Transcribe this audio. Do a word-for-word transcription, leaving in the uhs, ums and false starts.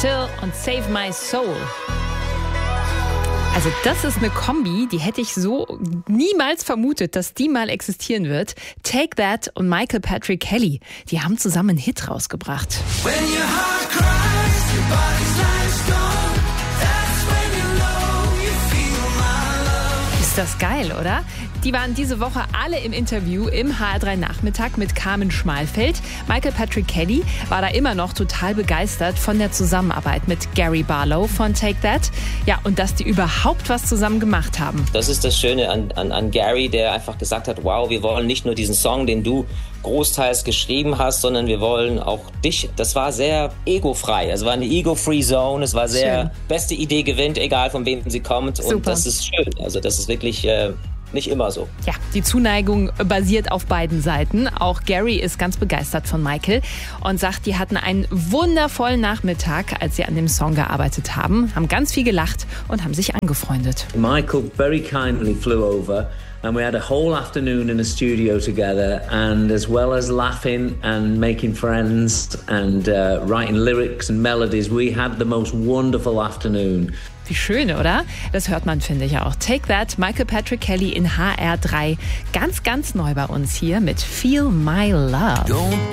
Still und Save My Soul. Also das ist eine Kombi, die hätte ich so niemals vermutet, dass die mal existieren wird. Take That und Michael Patrick Kelly, die haben zusammen einen Hit rausgebracht. When your heart cries, your body's like stone. That's when you know you feel my love. Ist das geil, oder? Die waren diese Woche alle im Interview im H R drei Nachmittag mit Carmen Schmalfeld. Michael Patrick Kelly war da immer noch total begeistert von der Zusammenarbeit mit Gary Barlow von Take That. Ja, und dass die überhaupt was zusammen gemacht haben. Das ist das Schöne an, an, an Gary, der einfach gesagt hat, wow, wir wollen nicht nur diesen Song, den du großteils geschrieben hast, sondern wir wollen auch dich. Das war sehr egofrei. Es war eine ego-free Zone. Es war sehr, schön. Beste Idee gewinnt, egal von wem sie kommt. Super. Und das ist schön. Also das ist wirklich... Äh, Nicht immer so. Ja, die Zuneigung basiert auf beiden Seiten. Auch Gary ist ganz begeistert von Michael und sagt, die hatten einen wundervollen Nachmittag, als sie an dem Song gearbeitet haben, haben ganz viel gelacht und haben sich angefreundet. Michael very kindly flew over and we had a whole afternoon in a studio together, and as well as laughing and making friends and uh, writing lyrics and melodies, we had the most wonderful afternoon. Wie schön, oder? Das hört man, finde ich auch. Take That, Michael Patrick Kelly in H R drei. Ganz, ganz neu bei uns hier mit Feel My Love.